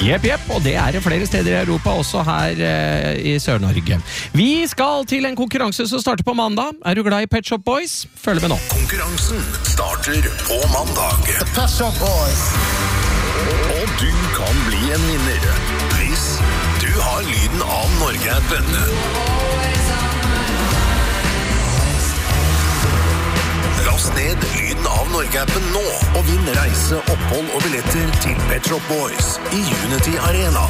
Jepp, og det det flere steder i Europa, også her i Sør-Norge. Vi skal til en konkurranse som starter på mandag. Du glad i Pet Shop Boys? Følg med nå. Konkurransen starter på mandag. Pet Shop Boys. Og du kan bli en vinner hvis du har lyden av Norge-appen. Last ned lyden av Norge-appen nå og vinn reise, opphold og billetter til Pet Shop Boys i Unity Arena.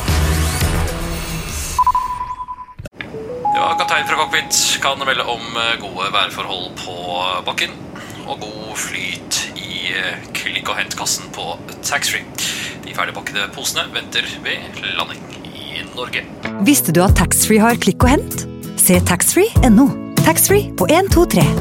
Ja, kaptein fra Cockpit kan melde om gode værforhold på bakken og god flyt i klikk- og hentkassen på taxfree. De ferdigpakkede posene venter ved landing i Norge. Visste du at taxfree har klikk og hent? Se taxfree.no. Taxfree på 1, 2, 3.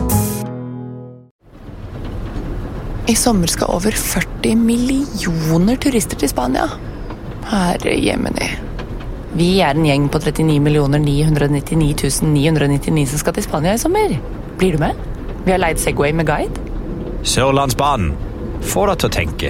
I sommer skal over 40 millioner turister til Spania. Herre jemini. Vi en gjeng på 39.999.999 som skal til Spania i sommer. Blir du med? Vi har leid Segway med guide. Sørlandsbanen. Få deg til å tenke.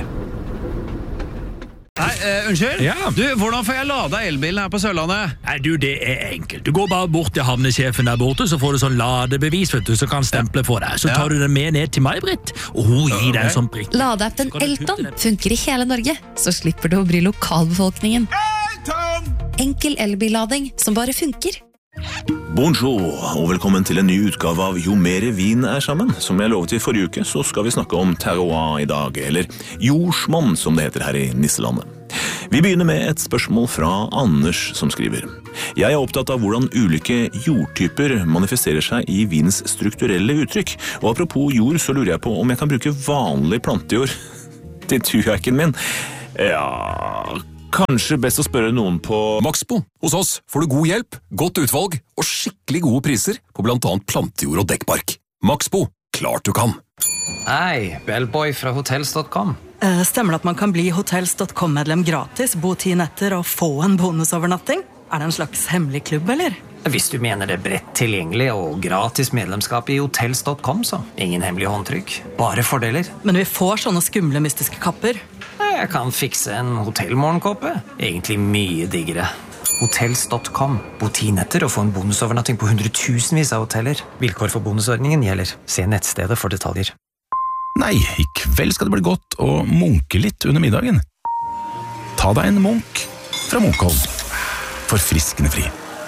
Unnskyld? Ja. Du, hvordan får jeg lada elbilen her på Sørlandet? Nei, du, det enkelt. Du går bare bort til havnesjefen der borte, så får du sånn ladebevis, vet du, så kan stemple for deg. Så tar du den med ned til meg, Britt, og hun gir deg en sånn prikk. Ladeappen Elton funker i hele Norge, så slipper du å bry lokalbefolkningen. Enkel elbillading som bare funker. Bonjour, og velkommen til en ny utgave av Jo mere vin sammen. Som jeg lovet i forrige uke, så skal vi snakke om terroir i dag, eller jordsmonn som det heter her i Nisselandet. Vi begynner med et spørsmål fra Anders som skriver. Jeg opptatt av hvordan ulike jordtyper manifesterer seg i vinens strukturelle uttrykk. Og apropos jord, så lurer jeg på om jeg kan bruke vanlig plantejord til tujakken min. Ja, kanskje best å spørre noen på Maxbo. Hos oss får du god hjelp, godt utvalg og skikkelig gode priser på blant annet plantejord og dekkbark. Maxbo, klart du kan. Hei, Bellboy fra hotels.com. Stemmer det at man kan bli hotels.com-medlem gratis, bo 10 netter og få en bonusovernatting? Det en slags hemmelig klubb, eller? Hvis du mener det bredt tilgjengelig og gratis medlemskap i hotels.com, så ingen hemmelig håndtrykk, bare fordeler. Men vi får sånne skumle mystiske kapper. Jeg kan fikse en hotellmorgenkåpe. Egentlig mye diggere. Hotels.com. Bo 10 netter og få en bonusovernatting på 100,000 av hoteller. Vilkår for bonusordningen gjelder. Se nettstedet for detaljer. Nei, i kveld skal det bli godt å munke litt under middagen. Ta deg en munk fra Munkholm. Forfriskende fri.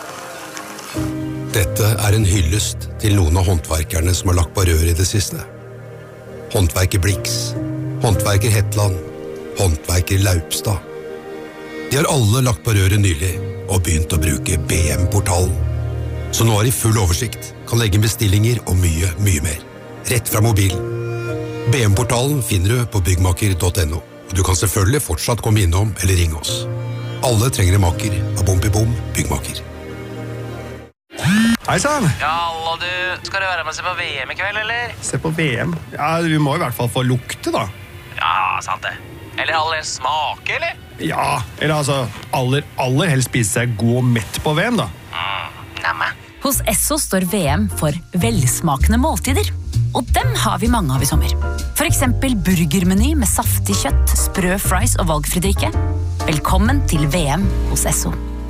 Dette en hyllest til noen av håndverkerne som har lagt på rør i det siste. Håndverker Blix, håndverker Hetland, håndverker Laupstad. De har alle lagt på røret nylig og begynt å bruke BM-portalen. Så nå har de full oversikt, kan legge inn bestillinger og mye, mye mer. Rett fra mobilen. BM-portalen finner du på byggmaker.no, og du kan selvfølgelig fortsatt komme innom eller ringe oss. Alle trenger en maker av Bompibom Byggmaker. Hei sann! Ja, hallo du. Skal du være med og se på VM i kveld, eller? Se på VM? Ja, vi må i hvert fall få lukte, da. Ja, sant det. Eller aller smake, eller? Ja, eller altså, aller helst spise seg god og mett på VM, da. Nemme. Hos Esso står VM for velsmakende måltider. Og dem har vi mange av i sommer. For eksempel burgermeny med saftig kjøtt, sprø fries og valgfri drikke. Velkommen til VM hos Esso.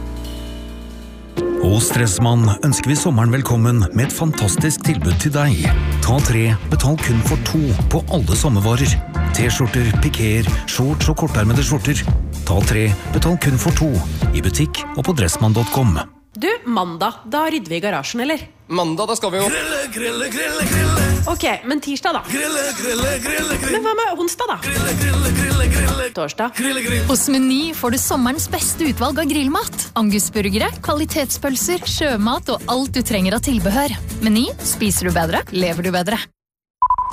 Hos Dressmann ønsker vi sommeren velkommen med et fantastisk tilbud til deg. Ta 3, betal kun for 2 på alle sommervarer. T-skjorter, pikéer, shorts og kortarmede skjorter. Ta 3, betal kun for 2 i butikk og på dressmann.com. Du, mandag, da rydder vi i garasjen, eller? Mandag, da skal vi jo... Grille. Ok, men tirsdag da? Grille. Men hva med onsdag da? Torsdag? Hos Meny får du sommerens beste utvalg av grillmat. Angusburgere, kvalitetspølser, sjømat og alt du trenger av tilbehør. Meny, spiser du bedre, lever du bedre.